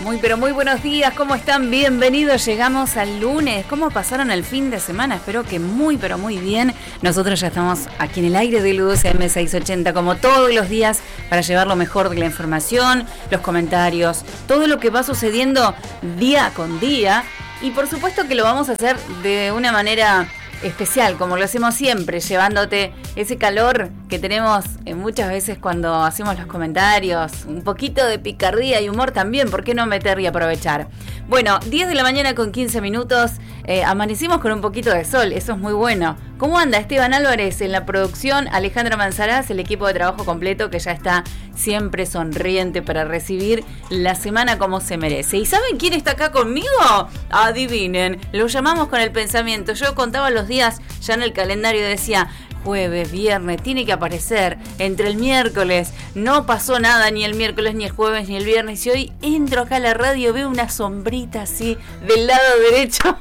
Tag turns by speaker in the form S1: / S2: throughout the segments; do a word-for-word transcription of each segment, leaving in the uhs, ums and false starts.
S1: Muy pero muy buenos días, ¿cómo están? Bienvenidos, llegamos al lunes. ¿Cómo pasaron el fin de semana? Espero que muy pero muy bien. Nosotros ya estamos aquí en el aire de U C M seiscientos ochenta como todos los días para llevar lo mejor de la información, los comentarios, todo lo que va sucediendo día con día. Y por supuesto que lo vamos a hacer de una manera especial, como lo hacemos siempre, llevándote ese calor que tenemos muchas veces cuando hacemos los comentarios, un poquito de picardía y humor también, ¿por qué no meter y aprovechar? Bueno, diez de la mañana con quince minutos, eh, amanecimos con un poquito de sol, eso es muy bueno. ¿Cómo anda Esteban Álvarez en la producción? Alejandra Manzarás, el equipo de trabajo completo que ya está siempre sonriente para recibir la semana como se merece. ¿Y saben quién está acá conmigo? Adivinen, lo llamamos con el pensamiento. Yo contaba los días ya en el calendario, decía jueves, viernes, tiene que aparecer entre el miércoles, no pasó nada ni el miércoles, ni el jueves, ni el viernes, y hoy entro acá a la radio, veo una sombrita así del lado derecho.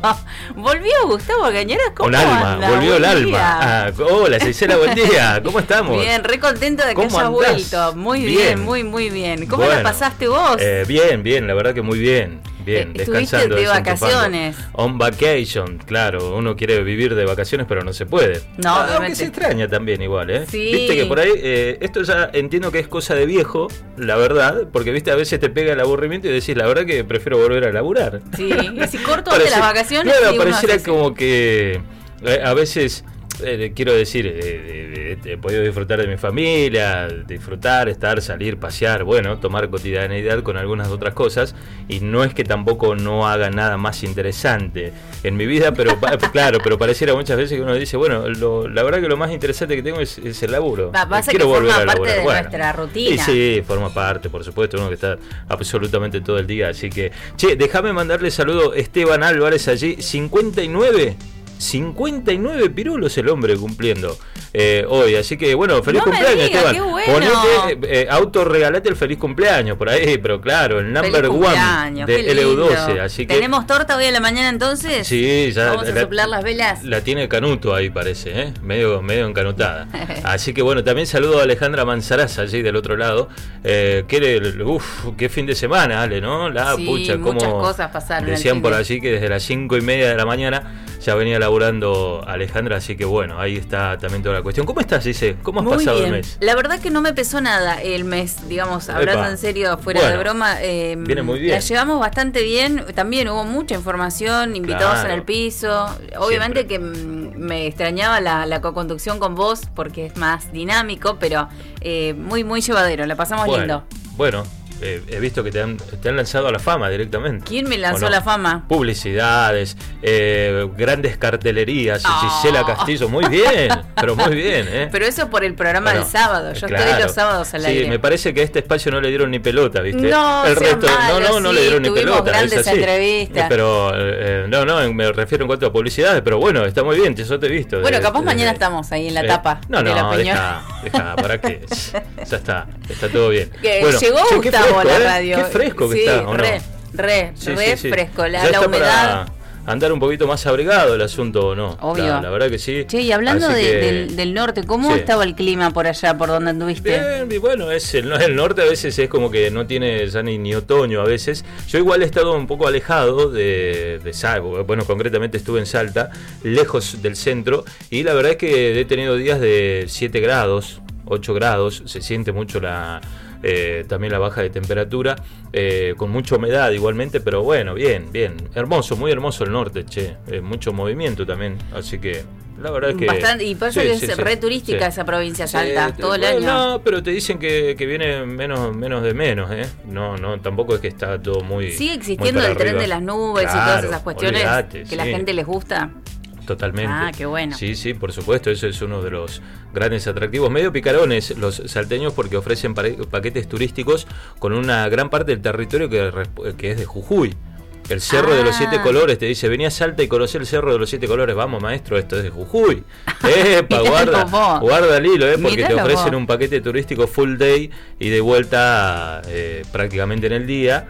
S1: Volvió Gustavo Cañeras, ¿cómo
S2: Un alma,
S1: anda?
S2: volvió
S1: Buen
S2: el
S1: día.
S2: alma. Ah, hola, Cicela, buen día, ¿cómo estamos?
S1: Bien, re contento de que
S2: ¿Cómo
S1: hayas
S2: andás?
S1: vuelto, muy bien.
S2: Bien.
S1: muy muy bien. ¿Cómo
S2: Bueno,
S1: la pasaste vos?
S2: Eh, bien, bien, la verdad que muy bien. Bien,
S1: Eh, estuviste
S2: descansando,
S1: de
S2: desocupando.
S1: vacaciones.
S2: On vacation, claro, uno quiere vivir de vacaciones pero no se puede.
S1: No,
S2: Ah,
S1: obviamente.
S2: aunque se extraña también igual, ¿eh?
S1: Sí.
S2: Viste que por ahí, eh, esto ya entiendo que es cosa de viejo, la verdad, porque viste a veces te pega el aburrimiento y decís, la verdad que prefiero volver a laburar.
S1: Sí, y si corto de las vacaciones.
S2: Claro,
S1: sí, uno
S2: pareciera
S1: hace así.
S2: como que eh, a veces... Eh, quiero decir, eh, eh, eh, he podido disfrutar de mi familia, disfrutar, estar, salir, pasear, bueno, tomar cotidianeidad con algunas otras cosas, y no es que tampoco no haga nada más interesante en mi vida, pero claro, pero pareciera muchas veces que uno dice, bueno, lo, la verdad que lo más interesante que tengo es, es el laburo.
S1: Va, pasa
S2: Quiero
S1: que
S2: volver
S1: forma
S2: a
S1: parte
S2: laburar.
S1: de
S2: Bueno,
S1: nuestra rutina.
S2: Y sí, forma parte, por supuesto, uno que está absolutamente todo el día, así que, che, déjame mandarle saludo a Esteban Álvarez allí, cincuenta y nueve cincuenta y nueve pirulos el hombre cumpliendo eh, hoy, así que bueno, feliz
S1: No me
S2: cumpleaños,
S1: diga,
S2: Esteban.
S1: qué bueno.
S2: Ponete, eh, auto regalate el feliz cumpleaños por ahí, pero claro, el number
S1: Feliz
S2: one
S1: cumpleaños,
S2: de
S1: qué
S2: L U doce,
S1: lindo.
S2: así que
S1: ¿Tenemos torta hoy a la mañana entonces?
S2: sí, ya
S1: Vamos a
S2: la,
S1: soplar las velas.
S2: la tiene Canuto ahí parece, ¿eh? medio, medio encanutada. Así que bueno, también saludo a Alejandra Manzarás allí del otro lado. Eh, que, uf, qué fin de semana, Ale, ¿no? La
S1: Sí,
S2: pucha,
S1: muchas
S2: como
S1: cosas pasaron el
S2: decían
S1: fin
S2: por
S1: de-
S2: allí que desde las cinco y media de la mañana ya venía laburando Alejandra, así que bueno, ahí está también toda la cuestión. ¿Cómo estás, dice? ¿Cómo has
S1: Muy
S2: pasado
S1: bien.
S2: el mes?
S1: La verdad que no me pesó nada el mes, digamos, hablando
S2: Epa.
S1: en serio, fuera
S2: Bueno,
S1: de broma. Eh,
S2: viene muy bien.
S1: La llevamos bastante bien. También hubo mucha información, invitados
S2: Claro.
S1: en el piso. Obviamente
S2: Siempre.
S1: que mm, me extrañaba la, la co-conducción con vos porque es más dinámico, pero eh, muy, muy llevadero. La pasamos
S2: Bueno,
S1: lindo.
S2: bueno eh, he visto que te han, te han lanzado a la fama directamente.
S1: ¿Quién me lanzó
S2: ¿O no?
S1: la fama?
S2: Publicidades, eh, grandes cartelerías,
S1: Oh.
S2: Gisela Castillo, muy bien, pero muy bien, ¿eh?
S1: Pero eso por el programa
S2: Bueno,
S1: del sábado. Yo
S2: claro.
S1: estoy los sábados al
S2: Sí,
S1: aire.
S2: me parece que a este espacio no le dieron ni pelota, ¿viste?
S1: No,
S2: el
S1: seas
S2: resto,
S1: malo,
S2: no, no, no
S1: sí,
S2: le dieron ni
S1: tuvimos
S2: pelota.
S1: grandes
S2: es así.
S1: entrevistas.
S2: Eh, Pero, eh, no, no, me refiero en cuanto a publicidades, pero bueno, está muy bien, yo te he visto.
S1: Bueno,
S2: de-
S1: capaz
S2: de-
S1: mañana
S2: de-
S1: estamos ahí en la
S2: eh,
S1: tapa
S2: No,
S1: de la
S2: no,
S1: opinión.
S2: deja, deja, ¿para qué? Ya está, está todo bien.
S1: Que
S2: Bueno,
S1: llegó
S2: che, qué
S1: Gustavo
S2: fresco,
S1: a la
S2: ¿eh?
S1: radio.
S2: Qué fresco que
S1: Sí,
S2: está, ¿o no?
S1: re, re,
S2: Sí,
S1: re
S2: sí, sí.
S1: fresco. La,
S2: Ya
S1: la
S2: está
S1: humedad.
S2: para andar un poquito más abrigado el asunto, ¿o no?
S1: Obvio.
S2: La, la verdad que sí.
S1: Che, y hablando
S2: Así
S1: de-
S2: que-
S1: del, del norte, ¿cómo
S2: Sí.
S1: estaba el clima por allá, por donde anduviste?
S2: Bien, y bueno, es el, el norte a veces es como que no tiene ya ni, ni otoño a veces. Yo igual he estado un poco alejado de, de Salta, bueno, concretamente estuve en Salta, lejos del centro, y la verdad es que he tenido días de siete grados, ocho grados, se siente mucho la... Eh, también la baja de temperatura, eh, con mucha humedad igualmente, pero bueno, bien, bien, hermoso, muy hermoso el norte, che, eh, mucho movimiento también, así que la verdad es que...
S1: Bastante, y pasa
S2: sí,
S1: que
S2: sí,
S1: es
S2: sí,
S1: re turística
S2: sí.
S1: esa provincia,
S2: Sí,
S1: Salta,
S2: te-
S1: todo el
S2: bueno,
S1: año.
S2: No, pero te dicen que, que viene menos, menos de menos, ¿eh? No, no, tampoco es que está todo muy...
S1: Sigue
S2: muy
S1: existiendo
S2: para
S1: el tren
S2: arriba.
S1: de las nubes y
S2: Claro,
S1: todas esas cuestiones
S2: olvidate,
S1: que la
S2: sí.
S1: gente les gusta.
S2: Totalmente.
S1: Ah, qué bueno.
S2: Sí, sí, por supuesto, eso es uno de los grandes atractivos. Medio picarones los salteños porque ofrecen pare- paquetes turísticos con una gran parte del territorio que, res- que es de Jujuy. El Cerro
S1: Ah.
S2: de los Siete Colores te dice, vení a Salta y conocé el Cerro de los Siete Colores. Vamos, maestro, esto es de Jujuy. Epa, guarda,
S1: vos.
S2: guarda el hilo, eh, porque
S1: Miralo
S2: te ofrecen
S1: vos.
S2: un paquete turístico full day y de vuelta eh, prácticamente en el día.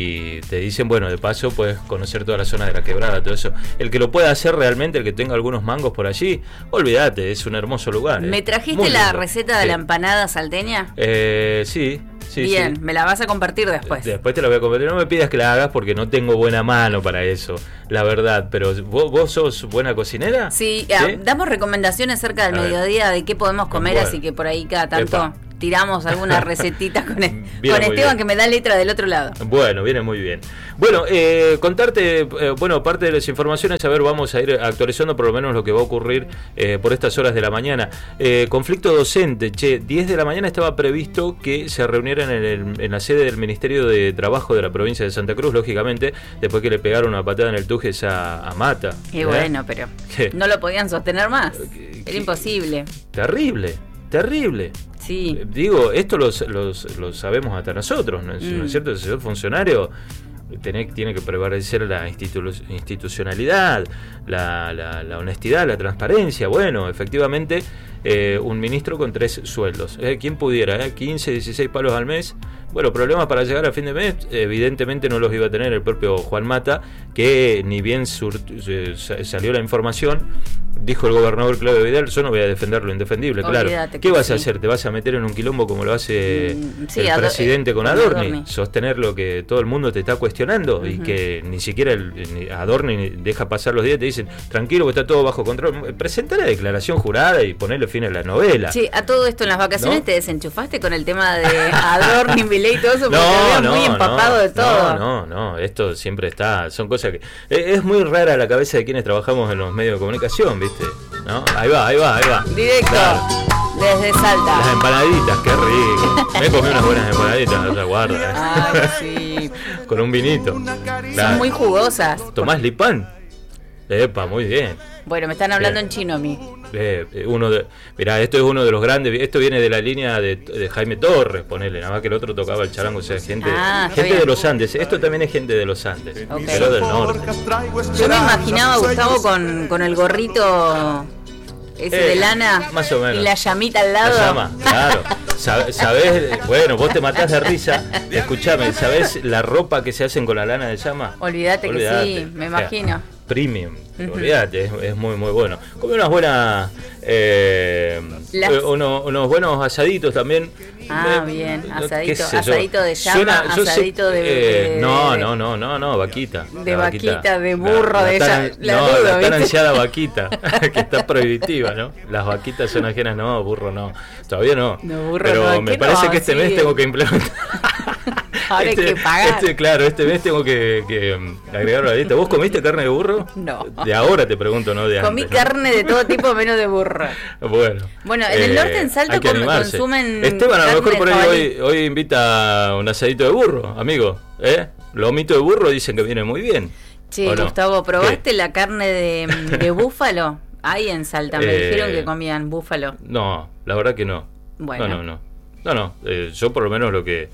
S2: Y te dicen, bueno, de paso puedes conocer toda la zona de la quebrada, todo eso. El que lo pueda hacer realmente, el que tenga algunos mangos por allí, olvídate, es un hermoso lugar.
S1: ¿Me
S2: eh.
S1: trajiste
S2: Muy
S1: la
S2: lindo.
S1: receta de
S2: Sí.
S1: la empanada salteña?
S2: Eh, sí, sí,
S1: Bien,
S2: sí.
S1: me la vas a compartir después.
S2: Después te la voy a compartir. No me pidas que la hagas porque no tengo buena mano para eso, la verdad. Pero ¿vos, vos sos buena cocinera?
S1: Sí, ¿sí? Damos recomendaciones cerca del a mediodía ver. de qué podemos comer, bueno. Así que por ahí cada tanto... Epa. Tiramos algunas recetitas con, el, con Esteban bien. Que me da letra del otro lado.
S2: Bueno, viene muy bien. Bueno, eh, contarte, eh, bueno, parte de las informaciones, a ver, vamos a ir actualizando por lo menos lo que va a ocurrir eh, por estas horas de la mañana. Eh, conflicto docente, che, diez de la mañana estaba previsto que se reunieran en, el, en la sede del Ministerio de Trabajo de la provincia de Santa Cruz, lógicamente, después que le pegaron una patada en el Tujes a, a Mata.
S1: Qué bueno, pero ¿Qué? no lo podían sostener más.
S2: ¿Qué?
S1: Era imposible.
S2: Terrible, terrible.
S1: Sí.
S2: Digo, esto lo los, los sabemos hasta nosotros, ¿no, mm. ¿no es cierto? El señor funcionario tiene, tiene que prevalecer la institu institucionalidad, la, la, la honestidad, la transparencia. Bueno, efectivamente, eh, un ministro con tres sueldos. ¿Eh? ¿Quién pudiera? Eh? quince, dieciséis palos al mes. Bueno, problemas para llegar a fin de mes, evidentemente no los iba a tener el propio Juan Mata, que ni bien sur, salió la información, dijo el gobernador Claudio Vidal, yo no voy a defender lo indefendible, claro. ¿Qué que vas sí. a hacer? ¿Te vas a meter en un quilombo como lo hace mm, sí, el presidente con Adorni? Adorni? Sostener lo que todo el mundo te está cuestionando uh -huh. y que ni siquiera el, ni Adorni deja pasar los días, te dicen, tranquilo que está todo bajo control. Presenta la declaración jurada y ponerle fin a la novela.
S1: Sí, a todo esto en las vacaciones, ¿no? ¿Te desenchufaste con el tema de Adorni, Milei y todo eso? Porque no, te no, muy empapado
S2: no,
S1: de todo.
S2: No, no, no, esto siempre está, son cosas que... Es muy rara la cabeza de quienes trabajamos en los medios de comunicación, ¿viste? ¿No? Ahí va, ahí va, ahí va.
S1: Directo, claro. Desde Salta.
S2: Las empanaditas, qué rico. Me comí unas buenas empanaditas, no se guarda. ¿eh?
S1: Ay, sí.
S2: Con un vinito.
S1: Claro. Son muy jugosas.
S2: ¿Tomás Lipán? Epa, muy bien.
S1: Bueno, me están hablando
S2: bien.
S1: en chino a mí.
S2: Eh, uno de, mirá, esto es uno de los grandes. Esto viene de la línea de, de Jaime Torres, ponele, nada más que el otro tocaba el charango, o sea, gente,
S1: ah,
S2: gente de los Andes. Esto también es gente de los Andes, okay. pero del norte.
S1: Yo me imaginaba a Gustavo con, con el gorrito ese eh, de lana
S2: más o menos.
S1: Y la llamita al lado.
S2: La llama, claro. ¿Sabés? Bueno, vos te matás de risa. Escuchame, ¿sabés la ropa que se hacen con la lana de llama?
S1: Olvídate, Olvídate. que sí, me imagino. O sea,
S2: premium, uh-huh. olvídate, es, es muy muy bueno. Come unas buenas, eh, Las... uno, unos buenos asaditos también.
S1: Ah, eh, bien, asadito, asadito de llama, Suena, asadito sé, de,
S2: eh,
S1: de...
S2: No, no, no, no, no, vaquita.
S1: De vaquita, vaquita, de burro, la, la
S2: de
S1: ella.
S2: Tan, la no, dudo, la tan ansiada vaquita, que está prohibitiva, ¿no? Las vaquitas son ajenas, no, burro no. Todavía no.
S1: No, burro
S2: Pero
S1: no,
S2: me parece
S1: no,
S2: que este
S1: sí.
S2: mes tengo que implementar.
S1: Ahora
S2: este,
S1: hay que pagar.
S2: Este, claro, este mes tengo que, que agregarlo a la dieta. ¿Vos comiste carne de burro?
S1: No.
S2: De ahora te pregunto, no de
S1: Comí
S2: antes. Comí
S1: carne ¿no? de todo tipo menos de burro.
S2: Bueno.
S1: Bueno, en el norte, en Salta,
S2: eh,
S1: consumen.
S2: Esteban, a lo mejor por ahí hoy, hoy invita un asadito de burro, amigo. ¿Eh? Lomito de burro dicen que viene muy bien.
S1: Sí, no? Gustavo, ¿probaste ¿Qué? la carne de, de búfalo? Ahí en Salta me eh, dijeron que comían búfalo.
S2: No, la verdad que no.
S1: Bueno.
S2: No, no, no. No, no. Eh, yo por lo menos lo que...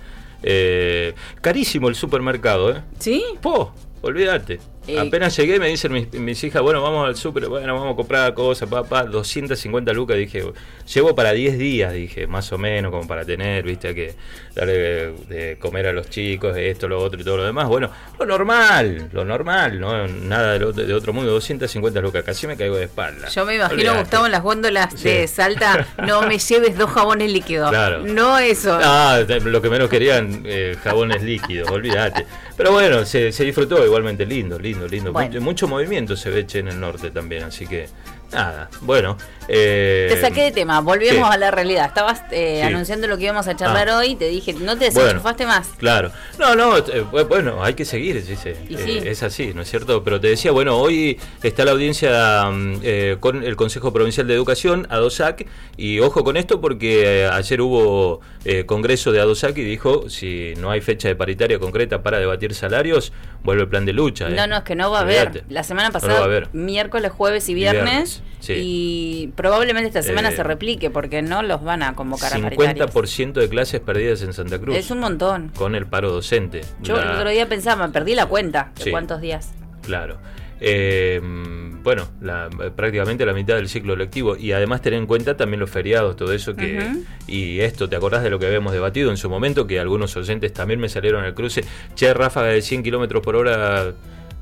S2: Eh, carísimo el supermercado, ¿eh?
S1: ¿Sí?
S2: Po, olvídate. Eh, Apenas llegué me dicen mis, mis hijas, bueno, vamos al súper, bueno, vamos a comprar cosas, papá, doscientas cincuenta lucas, dije, llevo para diez días, dije, más o menos, como para tener, viste, que darle de, de comer a los chicos, esto, lo otro y todo lo demás. Bueno, lo normal, lo normal, no nada de, de otro mundo, doscientas cincuenta lucas, casi me caigo de espalda.
S1: Yo me imagino, olvídate. Gustavo, en las góndolas sí. de Salta, no me lleves dos jabones líquidos.
S2: Claro.
S1: No eso.
S2: Ah, lo que menos querían, eh, jabones líquidos, olvídate. Pero bueno, se, se disfrutó igualmente, lindo, lindo, lindo. Bueno. Mucho movimiento se ve che, en el norte también, así que nada, bueno. Eh,
S1: te saqué de tema, volvemos ¿qué? a la realidad. Estabas eh, sí. anunciando lo que íbamos a charlar ah. hoy, te dije, no te desenchufaste bueno, más.
S2: Claro, no, no, eh, bueno, hay que seguir, dice,
S1: ¿Y
S2: eh,
S1: sí?
S2: es así, ¿no es cierto? Pero te decía, bueno, hoy está la audiencia eh, con el Consejo Provincial de Educación, ADOSAC, y ojo con esto porque eh, ayer hubo eh, congreso de ADOSAC y dijo, si no hay fecha de paritaria concreta para debatir salarios, vuelve el plan de lucha.
S1: No,
S2: eh.
S1: no, es que no va a haber. La semana pasada, no miércoles, jueves y viernes, y, viernes, sí. y probablemente esta semana eh, se replique porque no los van a convocar a paritarias.
S2: cincuenta por ciento de clases perdidas en Santa Cruz.
S1: Es un montón.
S2: Con el paro docente.
S1: Yo la... el otro día pensaba, perdí la cuenta de sí, cuántos días.
S2: Claro. Eh, bueno, la, prácticamente la mitad del ciclo lectivo y además tener en cuenta también los feriados, todo eso que uh-huh. y esto, ¿te acordás de lo que habíamos debatido en su momento? Que algunos oyentes también me salieron al cruce, che, ráfaga de cien kilómetros por hora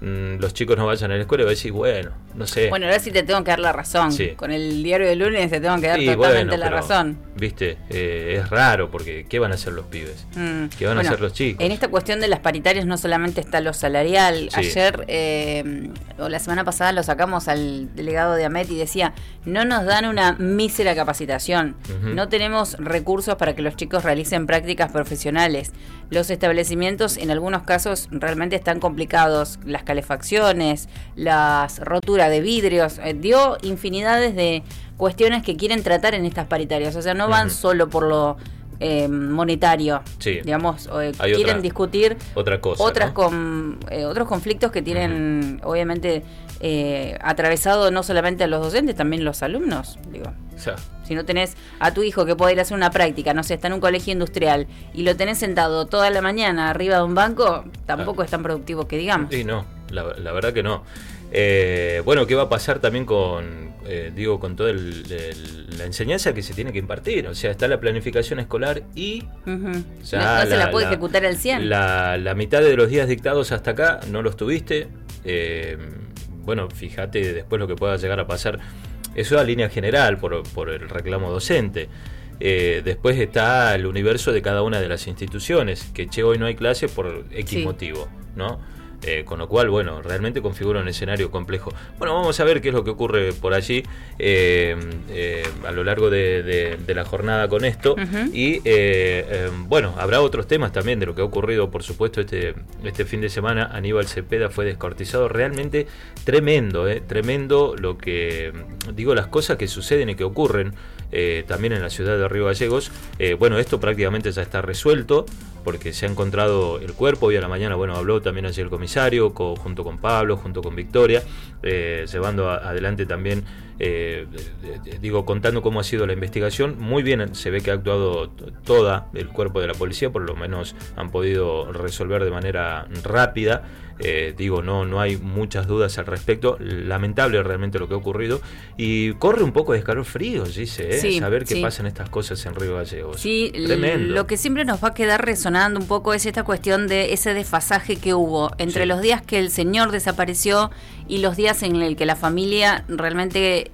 S2: mmm, los chicos no vayan a la escuela y va a decir, bueno, no sé.
S1: Bueno, ahora sí te tengo que dar la razón. Sí. Con el diario de lunes te tengo que dar sí, totalmente bueno, la
S2: pero,
S1: razón.
S2: Viste, eh, es raro porque ¿qué van a hacer los pibes? Mm. ¿Qué van bueno, a hacer los chicos?
S1: En esta cuestión de las paritarias no solamente está lo salarial. Sí. Ayer eh, o la semana pasada lo sacamos al delegado de AMET y decía, no nos dan una mísera capacitación. Uh-huh. No tenemos recursos para que los chicos realicen prácticas profesionales. Los establecimientos en algunos casos realmente están complicados. Las calefacciones, las roturas de vidrios, eh, dio infinidades de cuestiones que quieren tratar en estas paritarias. O sea, no van uh-huh. solo por lo eh, monetario. Sí. Digamos, eh, quieren otra, discutir
S2: otra cosa,
S1: otras
S2: ¿no?
S1: con, eh, otros conflictos que tienen, uh-huh. obviamente, eh, atravesado no solamente a los docentes, también los alumnos, digo. O sea, si no tenés a tu hijo que puede ir a hacer una práctica, no sé, está en un colegio industrial y lo tenés sentado toda la mañana arriba de un banco, tampoco ah. es tan productivo que digamos.
S2: Sí, no, la, la verdad que no. Eh, bueno, ¿qué va a pasar también con, eh, digo, con toda el, el, la enseñanza que se tiene que impartir? O sea, está la planificación escolar y
S1: uh-huh. ya no, no la, se la puede la, ejecutar al cien.
S2: La, la mitad de los días dictados hasta acá no los tuviste. Eh, bueno, fíjate después lo que pueda llegar a pasar. Eso a línea general por, por el reclamo docente. Eh, después está el universo de cada una de las instituciones, que che, hoy no hay clase por X sí. motivo, ¿no? Eh, con lo cual, bueno, realmente configura un escenario complejo. Bueno, vamos a ver qué es lo que ocurre por allí eh, eh, a lo largo de, de, de la jornada con esto. Uh-huh. Y, eh, eh, bueno, habrá otros temas también de lo que ha ocurrido, por supuesto, este, este fin de semana. Aníbal Cepeda fue descuartizado. Realmente tremendo, eh, tremendo lo que, digo, las cosas que suceden y que ocurren eh, también en la ciudad de Río Gallegos. Eh, bueno, esto prácticamente ya está resuelto, porque se ha encontrado el cuerpo. Hoy a la mañana, bueno, habló también allí el comisario, co, junto con Pablo, junto con Victoria, eh, llevando a, adelante también, eh, de, de, digo, contando cómo ha sido la investigación. Muy bien, se ve que ha actuado toda el cuerpo de la policía, por lo menos han podido resolver de manera rápida. Eh, digo, no, no hay muchas dudas al respecto. Lamentable realmente lo que ha ocurrido. Y corre un poco de escalofrío, dice, ¿eh? Sí, saber qué sí. pasan estas cosas en Río Gallegos.
S1: Sí, tremendo. Lo que siempre nos va a quedar resonando un poco es esta cuestión de ese desfasaje que hubo entre sí. los días que el señor desapareció y los días en el que la familia realmente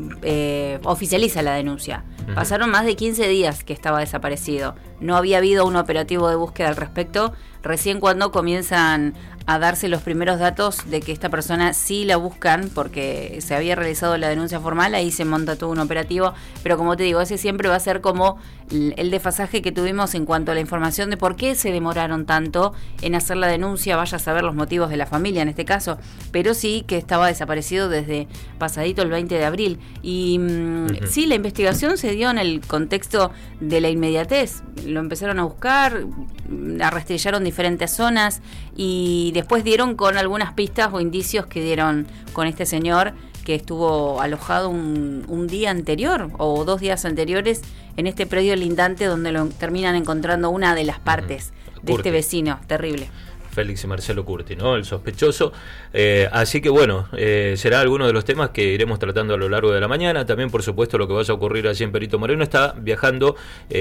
S1: eh, oficializa la denuncia. Uh-huh. Pasaron más de quince días que estaba desaparecido. No había habido un operativo de búsqueda al respecto. Recién cuando comienzan a darse los primeros datos de que esta persona sí la buscan, porque se había realizado la denuncia formal, ahí se monta todo un operativo, pero como te digo, ese siempre va a ser como el desfasaje que tuvimos en cuanto a la información de por qué se demoraron tanto en hacer la denuncia, vaya a saber los motivos de la familia en este caso, pero sí que estaba desaparecido desde pasadito el veinte de abril. Y uh-huh. sí, la investigación se dio en el contexto de la inmediatez, lo empezaron a buscar, arrastrillaron diferentes zonas y después dieron con algunas pistas o indicios que dieron con este señor que estuvo alojado un, un día anterior o dos días anteriores en este predio lindante donde lo terminan encontrando una de las partes uh-huh. de este vecino. Terrible.
S2: Félix y Marcelo Curti, ¿no? El sospechoso. Eh, así que bueno, eh, será alguno de los temas que iremos tratando a lo largo de la mañana. También, por supuesto, lo que vaya a ocurrir allí en Perito Moreno. Está viajando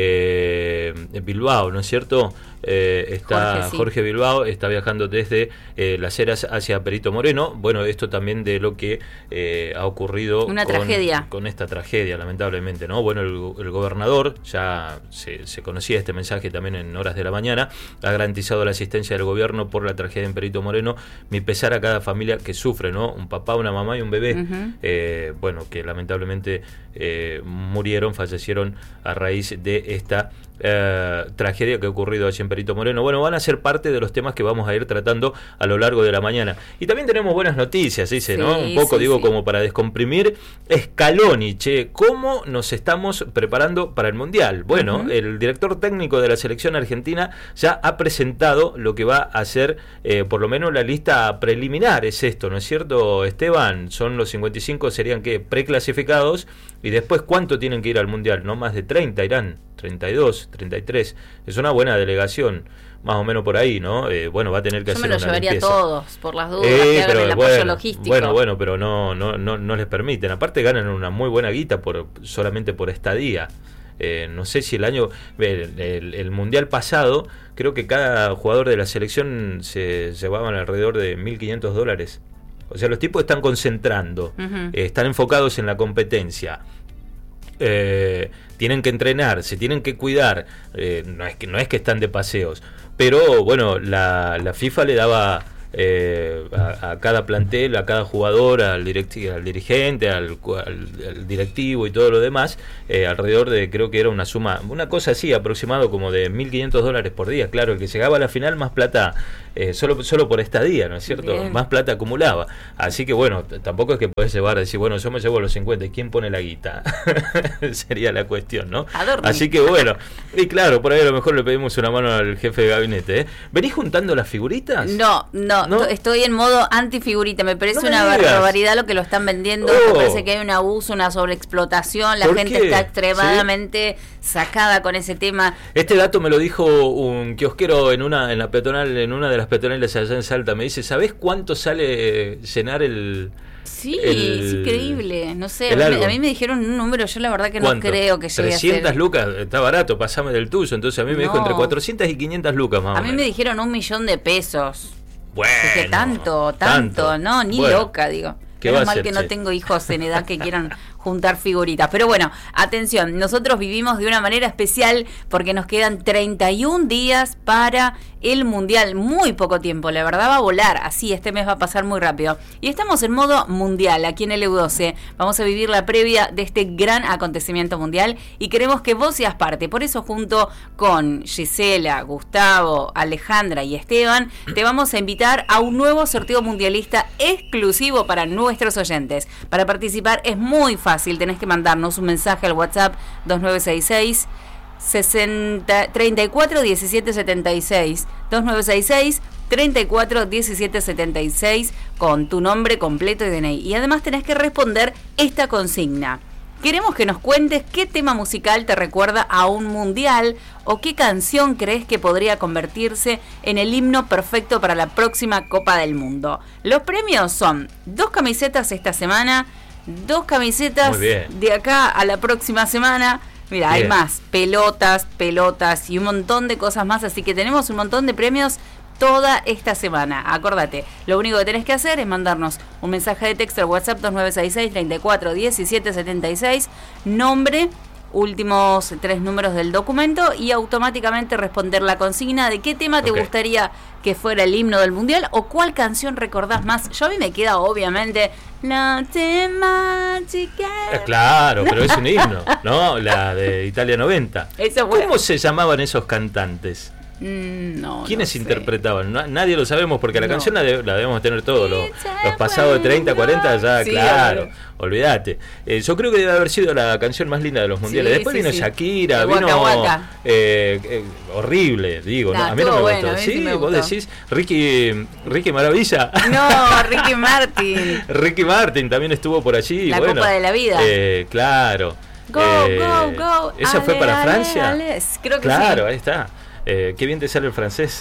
S2: eh, en Bilbao, ¿no es cierto? Eh, está Jorge, sí. Jorge Bilbao, está viajando desde eh, Las Heras hacia Perito Moreno. Bueno, esto también de lo que eh, ha ocurrido
S1: Una
S2: con,
S1: tragedia.
S2: con esta tragedia, lamentablemente, ¿no? Bueno, el, el gobernador, ya se, se conocía este mensaje también en horas de la mañana, ha garantizado la asistencia del gobierno por la tragedia en Perito Moreno. Mi pesar a cada familia que sufre, ¿no? Un papá, una mamá y un bebé, uh-huh. eh, bueno, que lamentablemente eh, murieron, fallecieron a raíz de esta eh, tragedia que ha ocurrido allí en Perito Moreno. Bueno, van a ser parte de los temas que vamos a ir tratando a lo largo de la mañana. Y también tenemos buenas noticias, dice, sí, ¿no? Un poco, sí, digo, sí. como para descomprimir. Scaloni, che, ¿cómo nos estamos preparando para el Mundial? Bueno, uh-huh. el director técnico de la selección argentina ya ha presentado lo que va a hacer, eh, por lo menos la lista preliminar, es esto, ¿no es cierto, Esteban? Son los cincuenta y cinco, serían que preclasificados, y después ¿cuánto tienen que ir al Mundial? No más de treinta irán, treinta y dos, treinta y tres, es una buena delegación, más o menos por ahí, ¿no? Eh, bueno, va a tener que
S1: Yo
S2: hacer
S1: me lo
S2: una
S1: llevaría
S2: limpieza.
S1: todos, por las dudas,
S2: eh,
S1: que hagan
S2: pero
S1: el apoyo
S2: bueno,
S1: logístico.
S2: Bueno, bueno, pero no, no, no, no les permiten. Aparte ganan una muy buena guita por solamente por estadía. Eh, no sé si el año el, el, el mundial pasado creo que cada jugador de la selección se llevaban alrededor de mil quinientos dólares. O sea, los tipos están concentrando, uh-huh. eh, están enfocados en la competencia. Eh, tienen que entrenar, se tienen que cuidar, eh, no es que no es que están de paseos, pero bueno, la, la FIFA le daba eh, a, a cada plantel, a cada jugador, al, direct, al dirigente, al, al, al directivo y todo lo demás, eh, alrededor de, creo que era una suma, una cosa así, aproximado como de mil quinientos dólares por día. Claro, el que llegaba a la final más plata, eh, solo solo por estadía, ¿no es cierto? Bien. Más plata acumulaba. Así que bueno, t- tampoco es que podés llevar, decir, bueno, yo me llevo los cincuenta, ¿y quién pone la guita? Sería la cuestión, ¿no?
S1: Adorme.
S2: Así que bueno, y claro, por ahí a lo mejor le pedimos una mano al jefe de gabinete, ¿eh? ¿Venís juntando las figuritas?
S1: No, no, ¿No? estoy en modo antifigurita, me parece
S2: no
S1: una
S2: me
S1: barbaridad lo que lo están vendiendo,
S2: oh.
S1: me parece que hay un abuso, una sobreexplotación, la gente
S2: qué?
S1: está extremadamente ¿Sí? sacada con ese tema.
S2: Este dato me lo dijo un kiosquero en una en la peatonal, en una de las peatonales allá en Salta, me dice, ¿sabés cuánto sale llenar el
S1: Sí,
S2: el,
S1: es increíble, no sé, a mí, a mí me dijeron un número, yo la verdad que no
S2: ¿Cuánto?
S1: creo que llegue
S2: trescientas
S1: a ser.
S2: lucas, está barato, pasame del tuyo, entonces a mí me
S1: no.
S2: dijo entre cuatrocientas y quinientas lucas más
S1: a
S2: o
S1: mí
S2: menos.
S1: me dijeron un millón de pesos.
S2: Bueno,
S1: dije, tanto, tanto,
S2: tanto,
S1: no, ni
S2: bueno.
S1: loca, digo.
S2: ¿Qué va
S1: Menos
S2: a
S1: mal
S2: hacer,
S1: que no
S2: che?
S1: tengo hijos en edad que quieran juntar figuritas. Pero bueno, atención, nosotros vivimos de una manera especial porque nos quedan treinta y un días para el Mundial. Muy poco tiempo, la verdad va a volar. Así, este mes va a pasar muy rápido. Y estamos en modo mundial, aquí en el U doce. Vamos a vivir la previa de este gran acontecimiento mundial y queremos que vos seas parte. Por eso, junto con Gisela, Gustavo, Alejandra y Esteban, te vamos a invitar a un nuevo sorteo mundialista exclusivo para nuestros oyentes. Para participar es muy fácil, tenés que mandarnos un mensaje al WhatsApp dos nueve seis seis treinta y cuatro diecisiete setenta y seis dos nueve seis seis treinta y cuatro diecisiete setenta y seis con tu nombre completo y D N I. Y además tenés que responder esta consigna. Queremos que nos cuentes qué tema musical te recuerda a un mundial o qué canción crees que podría convertirse en el himno perfecto para la próxima Copa del Mundo. Los premios son dos camisetas esta semana, dos camisetas de acá a la próxima semana. Mira, hay más, pelotas, pelotas y un montón de cosas más, así que tenemos un montón de premios toda esta semana. Acordate, lo único que tenés que hacer es mandarnos un mensaje de texto al WhatsApp dos nueve seis seis treinta y cuatro diecisiete setenta y seis, nombre, últimos tres números del documento y automáticamente responder la consigna de qué tema te okay. gustaría que fuera el himno del mundial o cuál canción recordás más. Yo a mí me queda obviamente la temática.
S2: Eh, claro, pero es un himno, ¿no? La de Italia noventa.
S1: Eso
S2: ¿Cómo se llamaban esos cantantes?
S1: Mm, no,
S2: ¿Quiénes
S1: no
S2: interpretaban? No, nadie lo sabemos porque la
S1: no.
S2: canción la, de, la debemos tener todos. Los, los pasados de treinta, cuarenta, ya, sí, claro. Obvio. Olvídate. Eh, yo creo que debe haber sido la canción más linda de los mundiales. Sí, Después sí, vino sí. Shakira, el vino. Waka Waka. Eh, eh, horrible, digo. Nah, ¿no? A mí no me
S1: bueno,
S2: gustó.
S1: Sí,
S2: sí,
S1: me
S2: vos
S1: gustó.
S2: decís Ricky, Ricky Maravilla.
S1: No, Ricky Martin.
S2: Ricky Martin también estuvo por allí.
S1: La
S2: bueno,
S1: Copa de la Vida.
S2: Eh, claro.
S1: Go,
S2: eh,
S1: go, go.
S2: ¿Esa
S1: ale,
S2: fue para
S1: ale,
S2: Francia?
S1: Ale. Creo que
S2: claro,
S1: sí.
S2: ahí está. Eh, qué bien te sale el francés.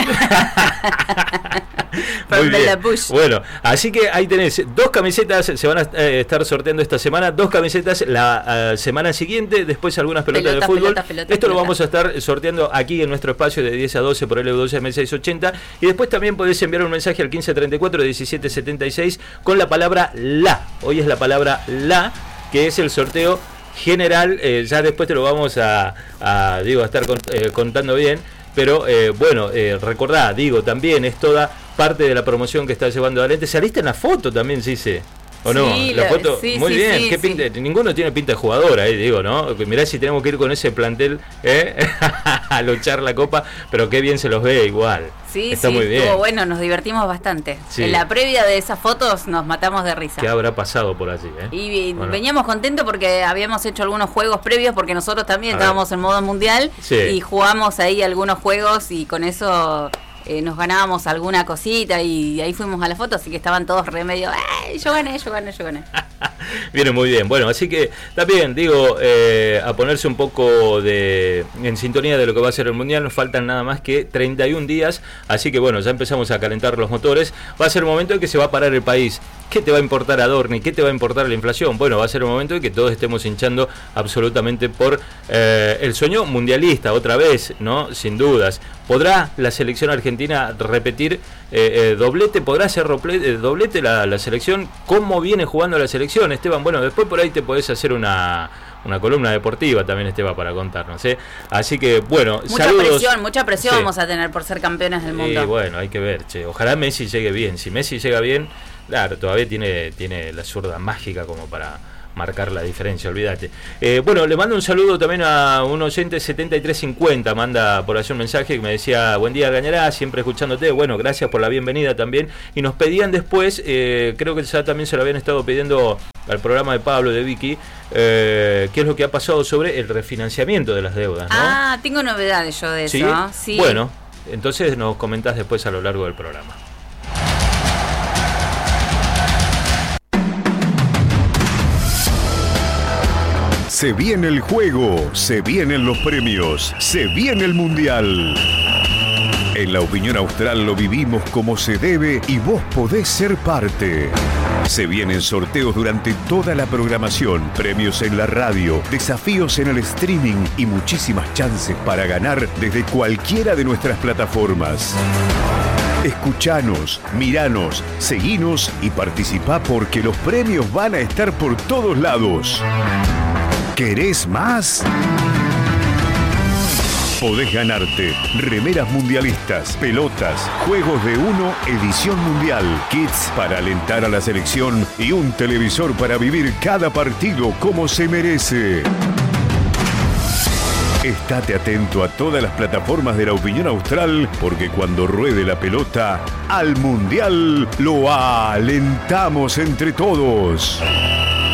S1: Muy bien.
S2: Bueno, así que ahí tenés dos camisetas, se van a eh, estar sorteando esta semana, dos camisetas la uh, semana siguiente, después algunas pelotas pelota, de fútbol. Pelota, pelota, Esto pelota. Lo vamos a estar sorteando aquí en nuestro espacio de diez a doce por el U doce M seiscientos ochenta y después también podés enviar un mensaje al quince treinta y cuatro diecisiete setenta y seis con la palabra la. Hoy es la palabra la, que es el sorteo general, eh, ya después te lo vamos a, a digo, a estar cont- eh, contando bien. Pero eh, bueno, eh, recordá, digo, también es toda parte de la promoción que está llevando adelante. ¿Saliste en la foto también, Cice? ¿O
S1: sí,
S2: no? La foto,
S1: sí,
S2: muy
S1: sí,
S2: bien.
S1: Sí,
S2: ¿Qué
S1: sí.
S2: pinta? Ninguno tiene pinta de jugador ahí, digo, ¿no? Mirá si tenemos que ir con ese plantel ¿eh? a luchar la copa, pero qué bien se los ve igual.
S1: Sí,
S2: está
S1: sí,
S2: muy bien.
S1: Estuvo bueno, nos divertimos bastante.
S2: Sí.
S1: En la previa de esas fotos nos matamos de risa.
S2: ¿Qué habrá pasado por allí? ¿eh?
S1: Y, y
S2: bueno.
S1: veníamos contentos porque habíamos hecho algunos juegos previos, porque nosotros también a estábamos ver. en modo mundial
S2: sí.
S1: y jugamos ahí algunos juegos y con eso eh, nos ganábamos alguna cosita y ahí fuimos a la foto, así que estaban todos remedio, ¡ay, yo gané, yo gané, yo gané!
S2: Viene muy bien. Bueno, así que también digo, eh, a ponerse un poco de en sintonía de lo que va a ser el Mundial. Nos faltan nada más que treinta y un días, así que bueno, ya empezamos a calentar los motores. Va a ser el momento en que se va a parar el país. ¿Qué te va a importar Adorni? ¿Qué te va a importar la inflación? Bueno, va a ser el momento en que todos estemos hinchando absolutamente por eh, el sueño mundialista, otra vez, ¿no? Sin dudas. ¿Podrá la selección argentina repetir eh, eh, doblete? ¿Podrá hacer rople, eh, doblete la, la selección? ¿Cómo viene jugando la selección, Esteban? Bueno, después por ahí te podés hacer una... una columna deportiva también, Esteban, para contarnos, ¿eh? Así que, bueno,
S1: mucha
S2: saludos.
S1: presión, mucha presión
S2: sí.
S1: vamos a tener por ser campeones del mundo.
S2: Y bueno, hay que ver, che. Ojalá Messi llegue bien. Si Messi llega bien, claro, todavía tiene, tiene la zurda mágica como para marcar la diferencia, olvídate. Eh, bueno, le mando un saludo también a un oyente setenta y tres cincuenta, manda por allá un mensaje que me decía, buen día Gañará, siempre escuchándote, bueno, gracias por la bienvenida también, y nos pedían después, eh, creo que ya también se lo habían estado pidiendo al programa de Pablo, de Vicky, eh, qué es lo que ha pasado sobre el refinanciamiento de las deudas, ¿no?
S1: Ah, tengo novedades yo de
S2: ¿Sí?
S1: eso. Sí.
S2: Bueno, entonces nos comentás después a lo largo del programa.
S3: Se viene el juego, se vienen los premios, se viene el mundial. En La Opinión Austral lo vivimos como se debe y vos podés ser parte. Se vienen sorteos durante toda la programación, premios en la radio, desafíos en el streaming y muchísimas chances para ganar desde cualquiera de nuestras plataformas. Escuchanos, miranos, seguinos y participá porque los premios van a estar por todos lados. ¿Querés más? Podés ganarte remeras mundialistas, pelotas, juegos de uno, edición mundial, kits para alentar a la selección y un televisor para vivir cada partido como se merece. Estate atento a todas las plataformas de La Opinión Austral porque cuando ruede la pelota, al mundial lo alentamos entre todos.